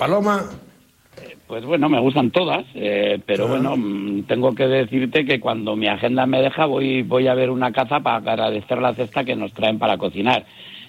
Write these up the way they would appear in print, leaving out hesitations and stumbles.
Paloma. Pues bueno, me gustan todas, pero bueno, tengo que decirte que cuando mi agenda me deja voy a ver una caza para agradecer la cesta que nos traen para cocinar.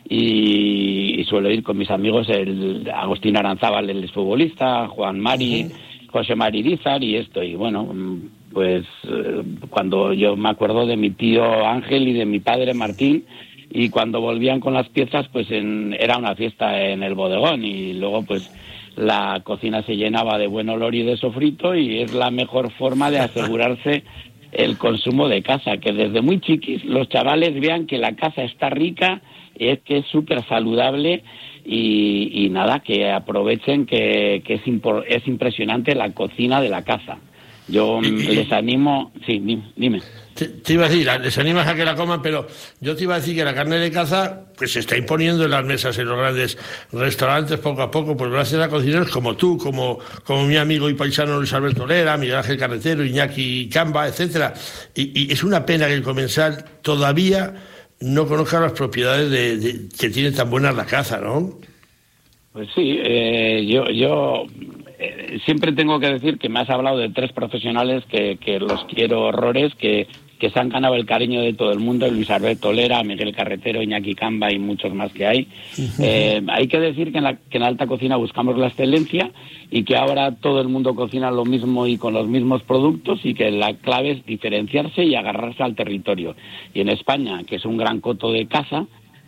Y suelo ir con mis amigos, el Agustín Aranzábal, el exfutbolista, Juan Mari, José Mari Irizar y esto. Y bueno, pues cuando yo me acuerdo de mi tío Ángel y de mi padre Martín, y cuando volvían con las piezas, pues era una fiesta en el bodegón, y luego pues la cocina se llenaba de buen olor y de sofrito, y es la mejor forma de asegurarse el consumo de caza, que desde muy chiquis los chavales vean que la caza está rica, es que es súper saludable, y nada, que aprovechen que es impresionante la cocina de la caza. Yo les animo... Sí, dime. Te iba a decir, les animas a que la coman, pero yo te iba a decir que la carne de caza pues se está imponiendo en las mesas en los grandes restaurantes poco a poco, pues gracias a cocineros como tú, como mi amigo y paisano Luis Alberto Lera, Miguel Ángel Carretero, Iñaki Camba, etcétera. Y es una pena que el comensal todavía no conozca las propiedades que tiene tan buena la caza, ¿no? Pues sí, yo siempre tengo que decir que me has hablado de 3 profesionales que los quiero horrores, que se han ganado el cariño de todo el mundo: Luis Alberto Lera, Miguel Carretero, Iñaki Camba y muchos más que hay. Hay que decir que en la alta cocina buscamos la excelencia, y que ahora todo el mundo cocina lo mismo y con los mismos productos, y que la clave es diferenciarse y agarrarse al territorio. Y en España, que es un gran coto de caza,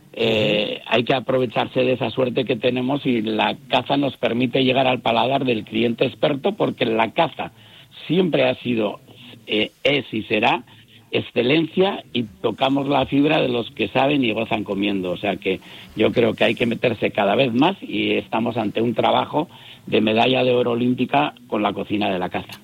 hay que aprovecharse de esa suerte que tenemos, y la caza nos permite llegar al paladar del cliente experto, porque la caza siempre ha sido, es y será excelencia, y tocamos la fibra de los que saben y gozan comiendo. O sea que yo creo que hay que meterse cada vez más, y estamos ante un trabajo de medalla de oro olímpica con la cocina de la caza.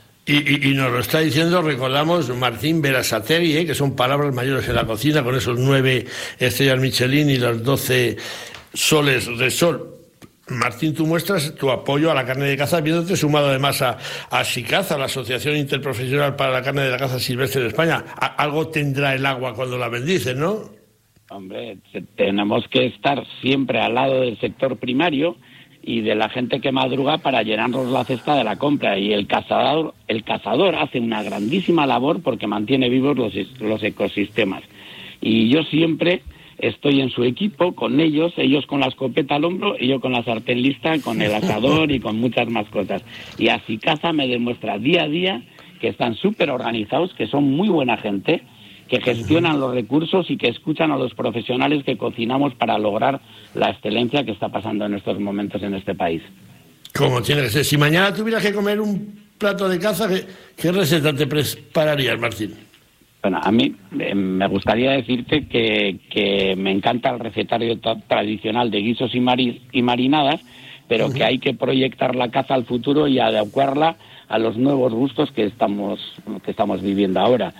Y nos lo está diciendo, recordamos, Martín Berasategui, que son palabras mayores en la cocina, con esos 9 estrellas Michelin y los 12 soles Repsol. Martín, tú muestras tu apoyo a la carne de caza, viéndote sumado además a SICAZA, la Asociación Interprofesional para la Carne de la Caza Silvestre de España. Algo tendrá el agua cuando la bendices, ¿no? Hombre, tenemos que estar siempre al lado del sector primario y de la gente que madruga para llenarnos la cesta de la compra, y el cazador hace una grandísima labor porque mantiene vivos los ecosistemas. Y yo siempre estoy en su equipo, con ellos con la escopeta al hombro y yo con la sartén lista, con el asador y con muchas más cosas. Y así Caza me demuestra día a día que están súper organizados, que son muy buena gente, que gestionan los recursos y que escuchan a los profesionales que cocinamos para lograr la excelencia que está pasando en estos momentos en este país. Como tiene que ser. Si mañana tuvieras que comer un plato de caza, ¿qué receta te prepararías, Martín? Bueno, a mí me gustaría decirte que me encanta el recetario tradicional de guisos y marinadas, pero que hay que proyectar la caza al futuro y adecuarla a los nuevos gustos que estamos viviendo ahora.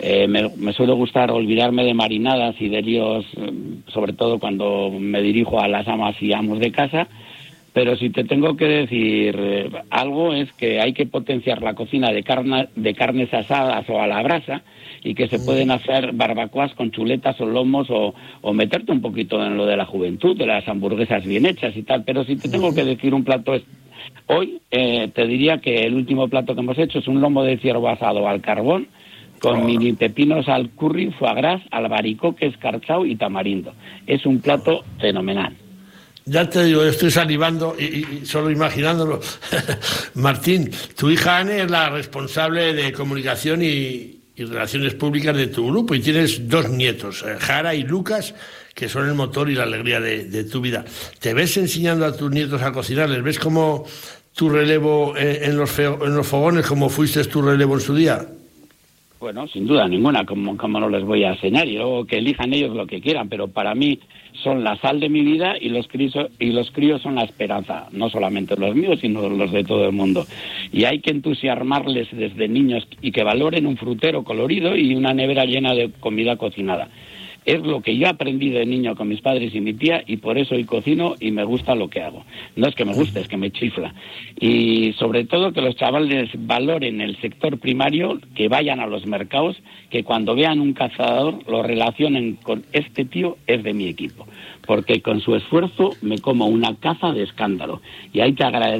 Me suele gustar olvidarme de marinadas y de líos, sobre todo cuando me dirijo a las amas y amos de casa, pero si te tengo que decir algo es que hay que potenciar la cocina de carnes asadas o a la brasa, y que se pueden hacer barbacoas con chuletas o lomos, o meterte un poquito en lo de la juventud, de las hamburguesas bien hechas y tal. Pero si te tengo que decir un plato hoy, te diría que el último plato que hemos hecho es un lomo de ciervo asado al carbón, con mini pepinos al curry, foie gras, albaricoque, escarchao y tamarindo. Es un plato fenomenal. Ya te digo, estoy salivando y solo imaginándolo. Martín, tu hija Anne es la responsable de comunicación y relaciones públicas de tu grupo, y tienes 2 nietos, Jara y Lucas, que son el motor y la alegría de tu vida. ¿Te ves enseñando a tus nietos a cocinar? ¿Les ves como tu relevo en los fogones, como fuiste tu relevo en su día? Bueno, sin duda ninguna, como no les voy a enseñar, y luego que elijan ellos lo que quieran, pero para mí son la sal de mi vida, y los críos son la esperanza, no solamente los míos, sino los de todo el mundo. Y hay que entusiasmarles desde niños, y que valoren un frutero colorido y una nevera llena de comida cocinada. Es lo que yo aprendí de niño con mis padres y mi tía, y por eso hoy cocino y me gusta lo que hago. No es que me guste, es que me chifla. Y sobre todo que los chavales valoren el sector primario, que vayan a los mercados, que cuando vean un cazador lo relacionen con este tío es de mi equipo, porque con su esfuerzo me como una caza de escándalo. Y hay que agradecer